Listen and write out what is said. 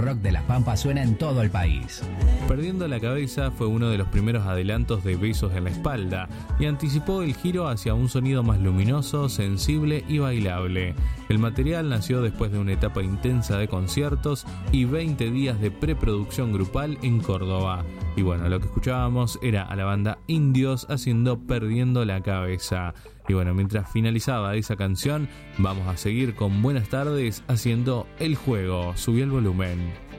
rock de las Pampas suena en todo el país. Perdiendo la cabeza fue uno de los primeros adelantos de Besos en la espalda y anticipó el giro hacia un sonido más luminoso, sensible y bailable. El material nació después de una etapa intensa de conciertos y 20 días de preproducción grupal en Córdoba. Y bueno, lo que escuchábamos era a la banda Indios haciendo Perdiendo la cabeza. Y bueno, mientras finalizaba esa canción, vamos a seguir con Buenas tardes haciendo El juego. Subí el volumen.